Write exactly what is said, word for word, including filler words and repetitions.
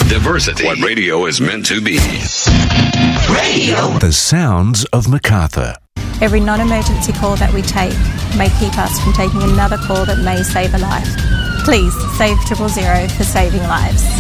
Diversity. What radio is meant to be. Radio. The sounds of MacArthur. Every non-emergency call that we take may keep us from taking another call that may save a life. Please save triple zero for saving lives.